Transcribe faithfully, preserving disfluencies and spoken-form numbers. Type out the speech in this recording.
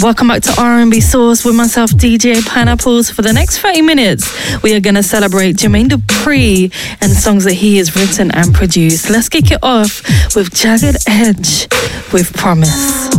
Welcome back to R and B Source with myself, D J Pineapples. For the next thirty minutes, we are going to celebrate Jermaine Dupri and songs that he has written and produced. Let's kick it off with Jagged Edge with Promise.